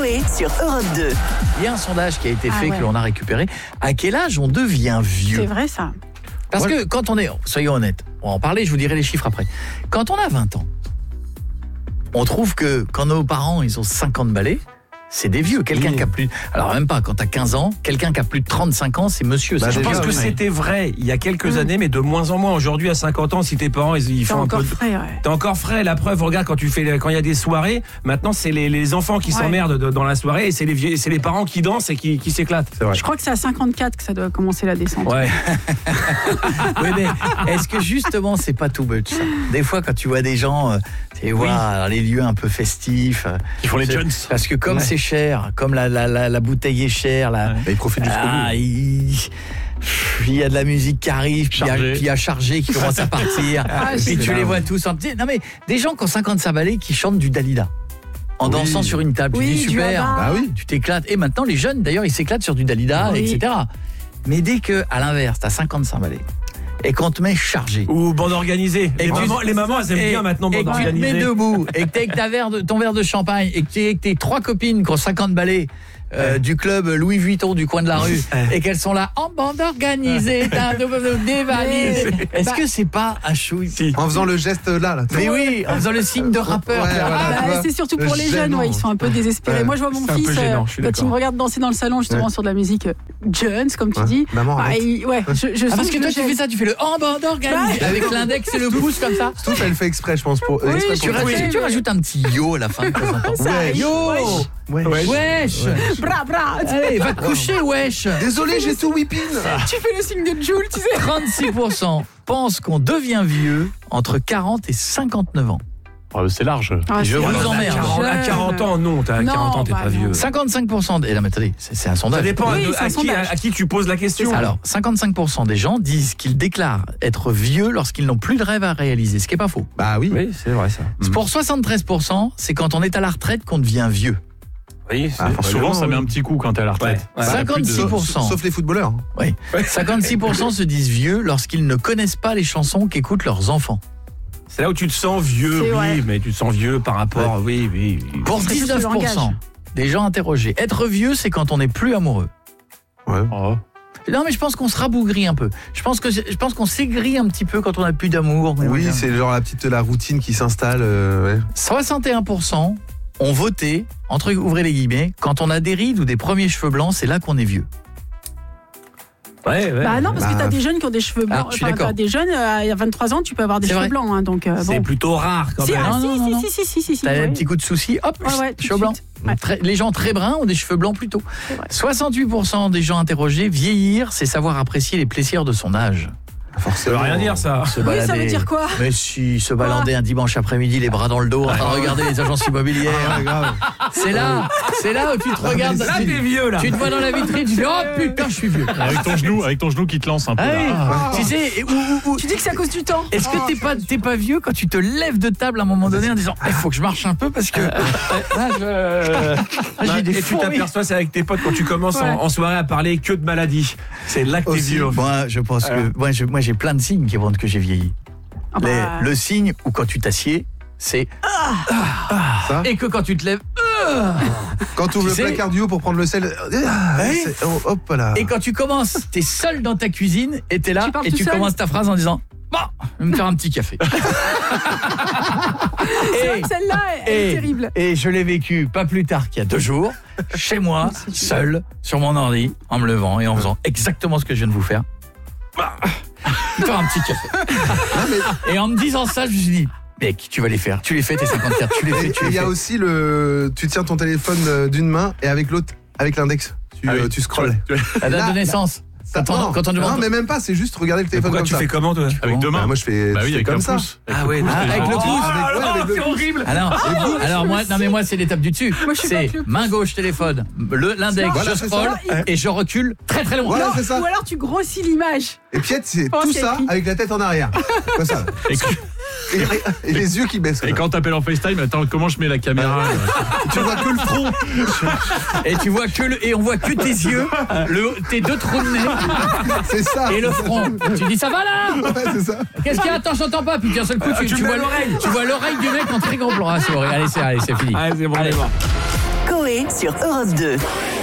Coé sur Europe 2. Il y a un sondage qui a été fait, que l'on a récupéré. À quel âge on devient vieux ? C'est vrai ça. Parce que quand on est, soyons honnêtes, on va en parler, je vous dirai les chiffres après. Quand on a 20 ans, on trouve que quand nos parents, ils ont 50 balais, c'est des vieux. Quelqu'un qui a plus... Alors même pas, quand t'as 15 ans, quelqu'un qui a plus de 35 ans, c'est monsieur. Je pense que c'était vrai il y a quelques années, mais de moins en moins. Aujourd'hui, à 50 ans, si tes parents, ils font un peu... T'es encore frais, la preuve, regarde, quand il y a des soirées, maintenant, c'est les enfants qui s'emmerdent dans la soirée et c'est les parents qui dansent et qui s'éclatent. C'est vrai. Je crois que c'est à 54 que ça doit commencer la descente. Ouais. Oui, mais est-ce que justement, c'est pas too much, ça ? Des fois, quand tu vois des gens, tu vois, les lieux un peu festifs... Ils font les jeunes. Parce que comme c'est cher, comme la bouteille est chère, ils profitent du il y a de la musique qui arrive, puis il y a Chargé qui commence à partir, puis tu les vois tous en petit. Non mais des gens qui ont 55 balais qui chantent du Dalida en dansant sur une table, tu dis super, tu t'éclates. Et maintenant les jeunes d'ailleurs ils s'éclatent sur du Dalida, etc. Mais dès que à l'inverse t'as 55 balais et qu'on te met Chargé ou bande organisée, les mamans elles aiment bien maintenant bande organisée, et que tu te mets debout et que t'es avec ton verre de champagne et que t'es avec tes 3 copines qui ont 50 balais du club Louis Vuitton du coin de la rue et qu'elles sont là en bande organisée, des valises. Est-ce que c'est pas un chouille en faisant le geste là Mais oui, en faisant le signe de rappeur. C'est surtout pour les jeunes, ils sont un peu désespérés. Moi je vois mon fils quand il me regarde danser dans le salon justement sur de la musique Jones comme tu dis. Maman, je parce que toi tu fais ça, tu fais le en bande organisée avec l'index et le pouce comme ça. Tout elle fait exprès je pense pour tu rajoutes un petit yo à la fin de temps en temps. Yo. Wesh. Bra. Allez, va te coucher, wesh. Désolé, j'ai tout whipping. Tu fais le signe de Jules, tu sais. 36% pensent qu'on devient vieux entre 40 et 59 ans. C'est large. Je vous emmerde. À 40 ans, non, t'as 40 ans, t'es pas vieux. 55%. Et là, mais attendez, c'est un sondage. Ça dépend à qui tu poses la question. Alors, 55% des gens disent qu'ils déclarent être vieux lorsqu'ils n'ont plus de rêve à réaliser, ce qui est pas faux. Bah oui. Oui, c'est vrai ça. Pour 73%, c'est quand on est à la retraite qu'on devient vieux. Oui, souvent ça met un petit coup quand t'es à la retraite. 56%. Sauf les footballeurs. Oui. 56% se disent vieux lorsqu'ils ne connaissent pas les chansons qu'écoutent leurs enfants. C'est là où tu te sens vieux, mais tu te sens vieux par rapport, oui. Pour 19% des gens interrogés, être vieux, c'est quand on n'est plus amoureux. Ouais. Non, mais je pense qu'on se rabougrit un peu. Je pense qu'on s'aigrit un petit peu quand on n'a plus d'amour. Oui, c'est genre la routine qui s'installe. 61% ont voté, ouvrez les guillemets, quand on a des rides ou des premiers cheveux blancs, c'est là qu'on est vieux. Bah non, parce que t'as des jeunes qui ont des cheveux blancs. Je suis d'accord. T'as des jeunes, il y a 23 ans, tu peux avoir des cheveux blancs. Hein, donc, c'est plutôt rare quand même. Si. T'as un petit coup de souci, hop, cheveux blancs. Les gens très bruns ont des cheveux blancs plus tôt. 68% des gens interrogés, vieillir, c'est savoir apprécier les plaisirs de son âge. Ça veut rien dire ça. Ça veut dire quoi ? Mais si, se balader un dimanche après-midi, les bras dans le dos, en train de regarder les agences immobilières. C'est là où tu te regardes. Là, t'es vieux là. Tu te vois dans la vitrine, tu dis oh putain, je suis vieux. Avec ton genou qui te lance un peu. Tu sais, tu dis que c'est à cause du temps. Est-ce que t'es pas vieux quand tu te lèves de table à un moment donné en disant il faut que je marche un peu parce que j'ai des tu t'aperçois c'est avec tes potes quand tu commences en soirée à parler que de maladies. C'est là que t'es vieux. Moi, je pense que moi j'ai plein de signes qui montrent que j'ai vieilli. Le signe où quand tu t'assieds, c'est et que quand tu te lèves, quand tu ouvres le plat cardio pour prendre le sel, hop là. Et quand tu commences, t'es seul dans ta cuisine et t'es là et tu commences ta phrase en disant bon, je vais me faire un petit café. Celle-là est terrible. Et je l'ai vécu pas plus tard qu'il y a 2 jours, chez moi, seul, sur mon ordi, en me levant et en faisant exactement ce que je viens de vous faire. Faire un petit café. Et en me disant ça, je me suis dit mec, tu vas les faire. Tu les fais tes 54, tu les fais. Il y a aussi tu tiens ton téléphone d'une main et avec l'autre, avec l'index, tu scrolles. La date de naissance. Quand on demande. Non, mais même pas, c'est juste regarder le téléphone comme ça. Tu fais comment toi ? Avec deux mains. Moi je fais comme ça. Avec le pouce. C'est horrible. Alors moi c'est l'étape du dessus. C'est main gauche téléphone, l'index, je scrolle et je recule très très loin. Voilà, c'est ça. Ou alors tu grossis l'image. Et Piet, c'est tout ça avec la tête en arrière. Comme ça. Et les yeux qui baissent. Et quand t'appelles en FaceTime, attends, comment je mets la caméra Tu vois que le front. Et tu vois et on voit que tes yeux, tes 2 trous de nez. C'est ça. Et le front. Tu dis ça va là ? Ouais, c'est ça. Qu'est-ce qu'il y a ? Attends, j'entends pas. Puis d'un seul coup, tu vois l'oreille. Tu vois l'oreille du mec en très grand plan. Allez, c'est fini. Allez, c'est bon. Coé sur Europe 2.